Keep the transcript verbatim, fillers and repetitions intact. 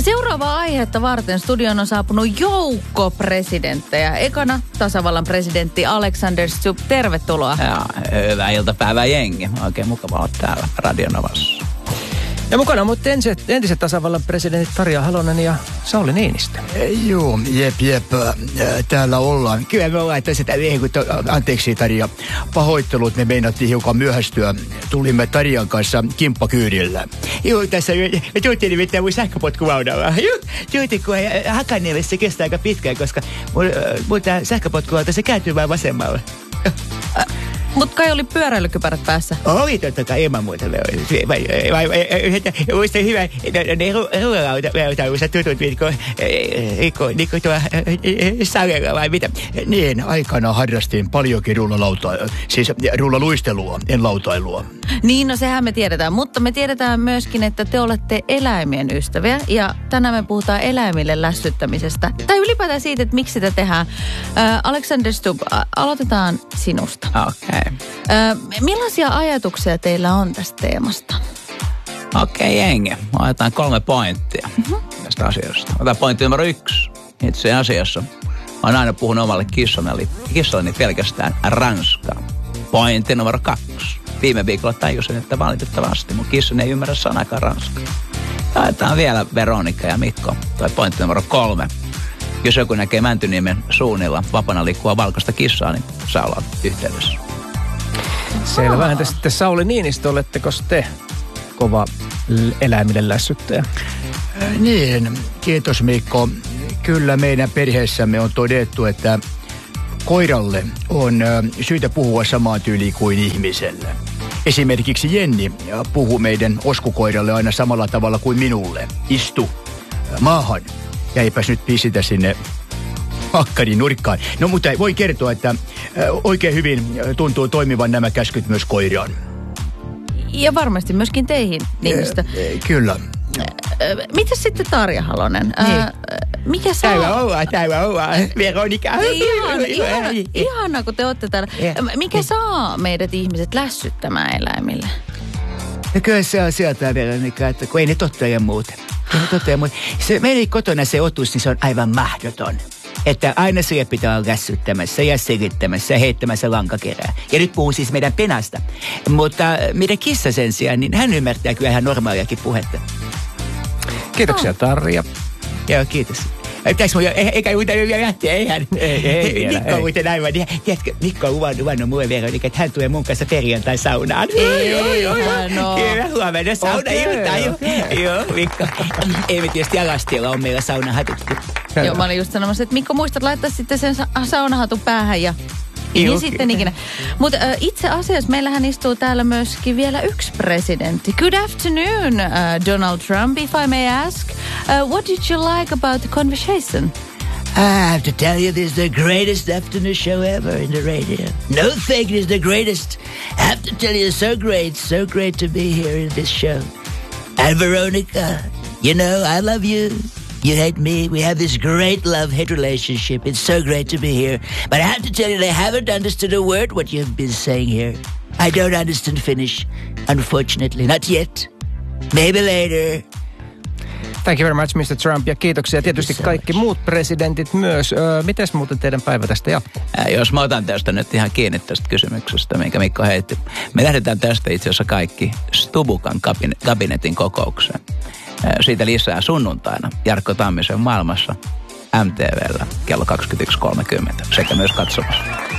seuraavaa aihetta varten studioon on saapunut joukko presidenttejä. Ekana tasavallan presidentti Alexander Stubb, tervetuloa. Ja, hyvää iltapäivää jengi. Oikein mukava olla täällä Radionovassa. Ja mukana mutta entiset, entiset tasavallan presidentit Tarja Halonen ja Sauli Niinistö. Joo, jep, jep. Täällä ollaan. Kyllä me ollaan tässä täällä, anteeksi Tarja, pahoittelut, me meinattiin hiukan myöhästyä. Tulimme Tarjan kanssa kimppakyydillä. Joo, tässä me tuuttiin nimittäin mun sähköpotkuvaunalla. Joo, tuuttiin, kun Hakaniemessä se kestää aika pitkään, koska mun, mun tää sähköpotkuvaunta, se kääntyy vaan vasemmalle. Mutta kai oli pyöräilykypärät päässä. Oli totta kai ilman muuta. Muistan hyvä, ne ruoalauta tutut, Nikko tuo Sarella vai mitä? Niin, aikana harrastin paljonkin rullalautaa, siis rullaluistelua, en lautailua. Niin, no sehän me tiedetään, mutta me tiedetään myöskin, että te olette eläimien ystäviä ja tänään me puhutaan eläimille lässyttämisestä. Tai ylipäätään siitä, että miksi sitä tehdään. Äh, Alexander Stubb, aloitetaan sinusta. Okei. Okay. Äh, millaisia ajatuksia teillä on tästä teemasta? Okei, okay, jengi. Otetaan kolme pointtia mm-hmm. tästä asiasta. Otetaan pointti numero yksi. Itse asiassa olen aina puhunut omalle kissalle, kissalleni pelkästään ranskaa. Pointti numero kaksi. Viime viikolla tajusin, että valitettavasti mun kissani ei ymmärrä sanakaan ranskaa. Laitetaan vielä Veronika ja Mikko. Toi pointti numero kolme. Jos joku näkee Mäntyniemen suunnilla vapaana liikkua valkoista kissaa, niin saa olla yhteydessä. Selvä. Entä sitten Sauli Niinistö, oletteko te kova eläimille lässyttäjä? Niin, kiitos Mikko. Kyllä meidän perheessämme on todettu, että koiralle on syytä puhua samaan tyyliin kuin ihmiselle. Esimerkiksi Jenni puhuu meidän oskukoiralle aina samalla tavalla kuin minulle. Istu maahan ja eipäs nyt pisitä sinne hakkarin nurkkaan. No mutta voi kertoa, että oikein hyvin tuntuu toimivan nämä käskyt myös koiraan. Ja varmasti myöskin teihin, Niinistö. Kyllä. Mitäs sitten Tarja Halonen? Niin. Ää, mikä saa... Täällä ollaan, täällä ollaan. Veronika. Ihana, ihana, ihana, kun te olette täällä. Mikä saa meidät ihmiset lässyttämään eläimille? No kyllä se on sieltä, Veronika, että kun ei ne totta ja muuten. Totta ja muuten. Se, meidän kotona se otus, niin se on aivan mahdoton. Että aina siellä pitää olla lässyttämässä ja selittämässä ja heittämässä lankakerää. Ja nyt puhun siis meidän penasta. Mutta meidän kissa sen sijaan, niin hän ymmärtää kyllä ihan normaaliakin puhetta. Kiitoksia Tarja. Joo, kiitos. Pitäis mun jo, eikä muuta vielä lähteä, eihän. Ei, ei vielä, Mikko on muuten aivan, tiedätkö, Mikko on luvannut, luvannut mulle Veronika, että hän tulee mun kanssa perjantai saunaan. Ei, no. Kyllä, huomenna sauna-ilta. Okay, Joo, Mikko. Ei me tietysti Alastialla on meillä saunahatuttu. Joo, mä olin just sanomassa, että Mikko, muistat laittaa sitten sen sa- saunahatun päähän ja... Niin sitten ikinä. Mutta uh, itse asiassa meillähän istuu täällä myöskin vielä yksi presidentti. Good afternoon, uh, Donald Trump, if I may ask. Uh, what did you like about the conversation? I have to tell you, this is the greatest afternoon show ever in the radio. No fake, this is the greatest. I have to tell you, so great, so great to be here in this show. And Veronica, you know, I love you. You hate me. We have this great love-hate relationship. It's so great to be here. But I have to tell you, they haven't understood a word what you've been saying here. I don't understand Finnish, unfortunately. Not yet. Maybe later. Thank you very much, mister Trump. Ja kiitoksia tietysti so kaikki much. muut presidentit myös. Öö, mites muuten teidän päivä tästä jatkuu? Ää, jos mä otan tästä nyt ihan kiinni tästä kysymyksestä, minkä Mikko heitti. Me lähdetään tästä itse asiassa kaikki Stubukan kabine- kabinetin kokoukseen. Siitä lisää sunnuntaina Jarkko Tammisen maailmassa M T V:llä kello kaksikymmentäyksi kolmekymmentä sekä myös katsomassa.